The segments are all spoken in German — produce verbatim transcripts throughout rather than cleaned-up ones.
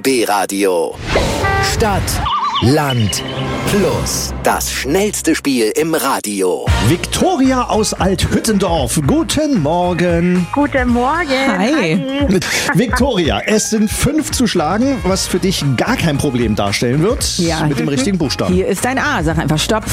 B Radio. Stadt, Land, Plus. Das schnellste Spiel im Radio. Viktoria aus Althüttendorf. Guten Morgen. Guten Morgen. Hi. Hi. Viktoria, es sind fünf zu schlagen, was für dich gar kein Problem darstellen wird. Ja. Mit dem richtigen Buchstaben. Hier ist ein A. Sag einfach Stopp.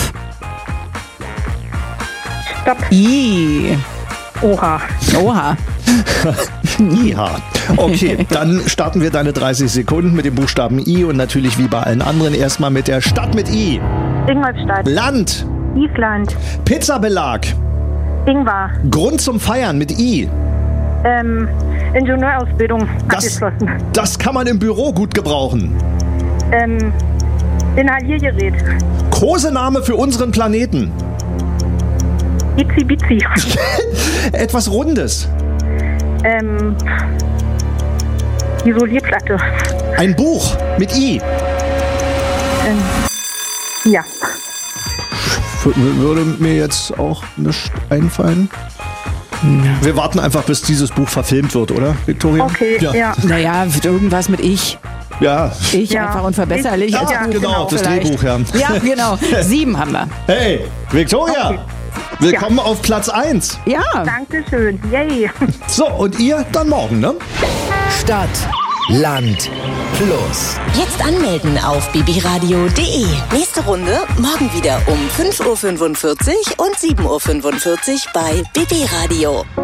Stopp. I. Oha. Oha. Ja. Okay, dann starten wir deine dreißig Sekunden mit dem Buchstaben I und natürlich wie bei allen anderen erstmal mit der Stadt mit I. Ingolstadt. Land. Island. Pizzabelag. Ingwer. Grund zum Feiern mit I. Ähm, Ingenieurausbildung Das, abgeschlossen. das kann man im Büro gut gebrauchen. Ähm, Inhaliergerät. Kosename für unseren Planeten. Itzi Bitzi. Etwas Rundes. ähm, Isolierplatte. Ein Buch mit I. Ähm, ja. W- Würde mir jetzt auch nichts einfallen. Wir warten einfach, bis dieses Buch verfilmt wird, oder, Viktoria? Okay, ja. ja. Naja, irgendwas mit ich. Ja. Ich Ja. einfach unverbesserlich. Ich- als ja, Buch genau, das vielleicht. Drehbuch, ja. Ja, genau. Sieben haben wir. Hey, Viktoria, Okay. willkommen auf Platz eins. Ja. Dankeschön. Yay. So, und ihr dann morgen, ne? Stadt, Land, Plus. Jetzt anmelden auf bibiradio punkt de. Nächste Runde morgen wieder um fünf Uhr fünfundvierzig und sieben Uhr fünfundvierzig bei B B Radio.